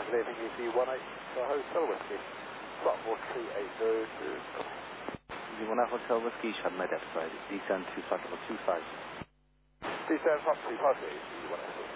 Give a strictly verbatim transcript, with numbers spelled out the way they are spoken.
Good evening, E C one eight for Hotel Whiskey. Flight four three eight zero to E C one eight Hotel Whiskey, Shad Med F side, descend to cycle two five. Descend Fox two five three, E C one eight.